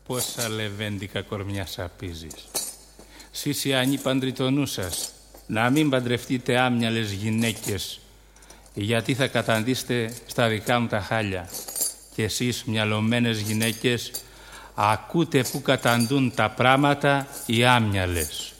Πόσα λεβέντικα κορμιά σαπίζεις. Σεις οι ανήπαντροι το νου σας, να μην παντρευτείτε άμυαλες γυναίκες, γιατί θα καταντήσετε στα δικά μου τα χάλια. Και εσείς μυαλωμένες γυναίκες, ακούτε που καταντούν τα πράματα οι άμυαλες.